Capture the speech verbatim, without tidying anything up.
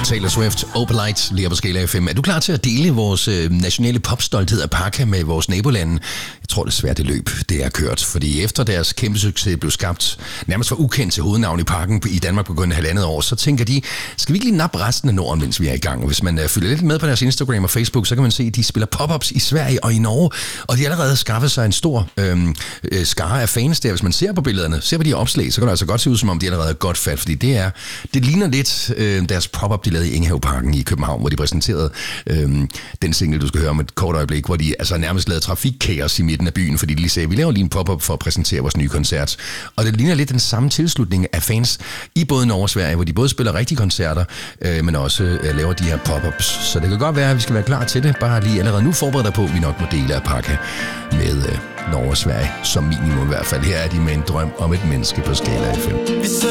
Taylor Swift, Open Light, ligger på Skala F M. Er du klar til at dele vores øh, nationale popstolthed af Pakka med vores nabolande? Jeg tror desværre, det løb, det er kørt. Fordi efter deres kæmpe succes blev skabt nærmest for ukendt til hovednavn i pakken i Danmark på kun halvandet år, så tænker de, skal vi ikke lige nappe resten af Norden, mens vi er i gang? Hvis man øh, følger lidt med på deres Instagram og Facebook, så kan man se, at de spiller pop-ups i Sverige og i Norge. Og de har allerede skaffet sig en stor øh, øh, skare af fans der. Hvis man ser på billederne, ser på de her opslag, så kan det altså godt se ud, som om de allerede er godt fat. Fordi det er, det ligner lidt øh, deres pop-up, de lavede i Enghave-parken i København, hvor de præsenterede øh, den single, du skal høre om et kort øjeblik, hvor de altså nærmest lavede trafikkaos i midten af byen, fordi de lige sagde, vi laver lige en pop-up for at præsentere vores nye koncert. Og det ligner lidt den samme tilslutning af fans i både Norge og Sverige, hvor de både spiller rigtige koncerter, øh, men også øh, laver de her pop-ups. Så det kan godt være, at vi skal være klar til det. Bare lige allerede nu forbered dig på, at vi nok må dele af Pakka med øh, Norge og Sverige, som minimum i hvert fald. Her er de med en drøm om et menneske på Skala F M.